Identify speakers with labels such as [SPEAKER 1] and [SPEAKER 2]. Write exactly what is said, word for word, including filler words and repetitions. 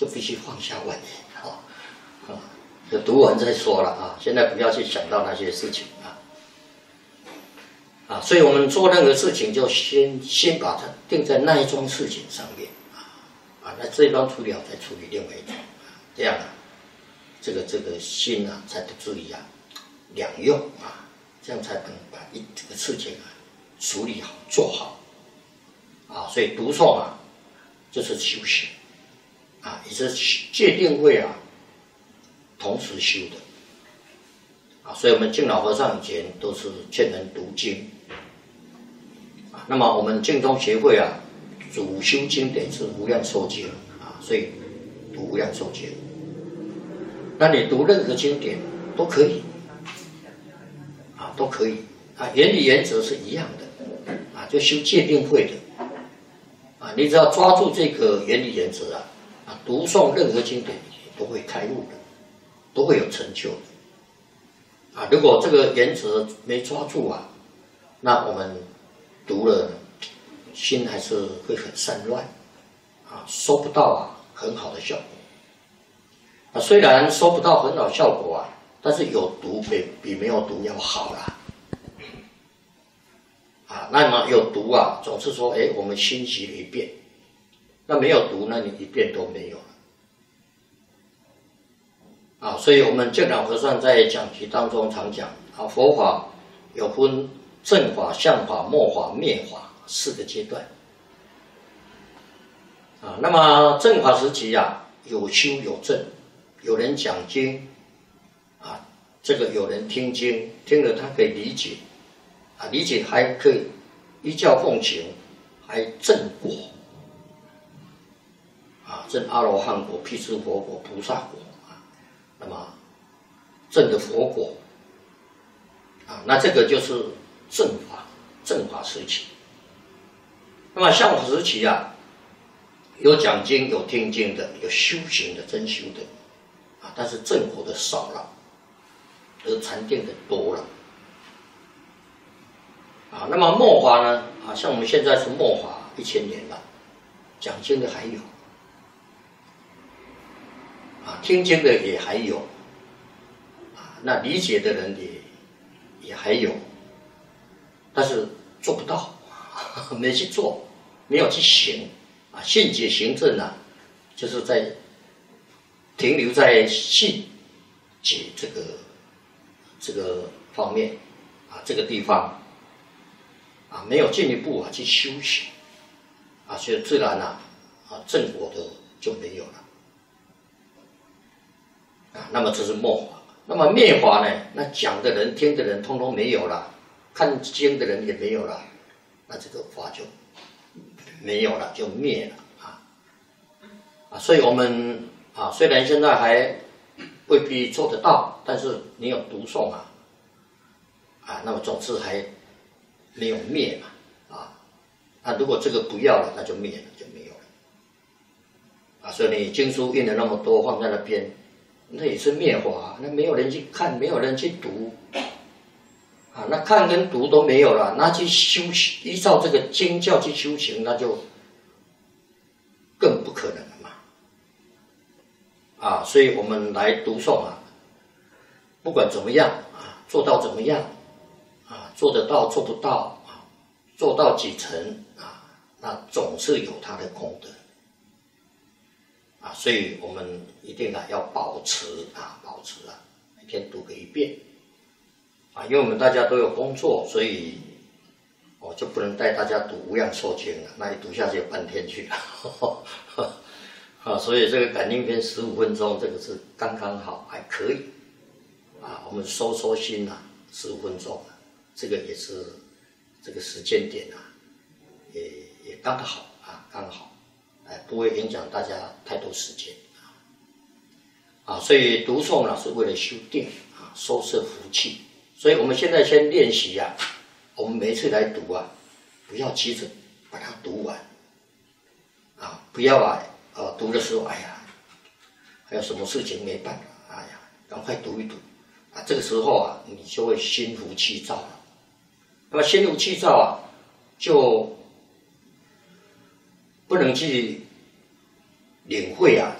[SPEAKER 1] 就必须放下万年啊啊，就读完再说了啊，现在不要去想到那些事情啊啊，所以我们做任何事情就先先把它定在那一桩事情上面啊啊，那这一桩处理好再处理另外一桩，这样啊，这个这个心啊才得注意啊两用啊，这样才能把一这个事情啊处理好做好啊，所以读诵啊就是修行啊，也是戒定慧啊同时修的啊，所以我们净老和尚以前都是劝人读经啊，那么我们净宗协会啊主修经典是无量寿经啊，所以读无量寿经，那你读任何经典都可以啊，都可以啊，原理原则是一样的啊，就修戒定慧的啊，你只要抓住这个原理原则啊，啊，读诵任何经典都会开悟的，都会有成就的啊。如果这个原则没抓住啊，那我们读了心还是会很散乱啊，收不到啊很好的效果啊。虽然收不到很好的效果啊，但是有读比比没有读要好啦。啊，那么有读啊，总是说，哎，我们心习了一遍；那没有读，那你一遍都没有了。啊，所以我们净老和尚在讲题当中常讲啊，佛法有分正法、相法、末法、灭法四个阶段。啊，那么正法时期啊，有修有证，有人讲经，啊，这个有人听经，听了他可以理解。啊，理解还可以依教奉行，还证果啊，证阿罗汉果、辟支佛果、菩萨果啊，那么证的佛果啊，那这个就是正法，正法时期。那么相法时期啊，有讲经、有听经的，有修行的、真修的啊，但是证果的少了，而禅定的多了。啊，那么末法呢？啊，像我们现在是末法一千年了，讲经的还有，啊，听经的也还有，啊，那理解的人也也还有，但是做不到，没去做，没有去行，啊，信解行证啊，就是在停留在信解这个这个方面，啊，这个地方。啊，没有进一步啊去修行，啊，所以自然啊，啊正果的就没有了，啊，那么这是末法。那么灭法呢？那讲的人、听的人，通通没有了，看经的人也没有了，那这个法就没有了，就灭了啊啊！所以我们啊，虽然现在还未必做得到，但是你有读诵啊，啊，那么总是还。没有灭嘛，啊，那如果这个不要了，那就灭了，就没有了，啊，所以你经书印了那么多放在那边，那也是灭法，那没有人去看，没有人去读，啊，那看跟读都没有了，那去修行，依照这个经教去修行，那就更不可能了嘛，啊，所以我们来读诵啊，不管怎么样啊，做到怎么样。啊，做得到做不到啊，做到几成啊，那总是有它的功德啊，所以我们一定啊要保持啊，保持啊，每天读个一遍啊，因为我们大家都有工作，所以我就不能带大家读无量寿经了，那一读下去有半天去了啊，所以这个感应篇十五分钟，这个是刚刚好，还可以啊，我们收收心啊，十五分钟。这个也是这个时间点啊，也也刚好啊，刚好，哎，不会影响大家太多时间啊。啊，所以读诵呢是为了修定啊，收摄福气。所以我们现在先练习啊，我们每一次来读啊，不要急着把它读完啊，不要啊，呃，读的时候，哎呀，还有什么事情没办法，哎呀，赶快读一读啊，这个时候啊，你就会心浮气躁了。那么心浮气躁啊，就不能去领会啊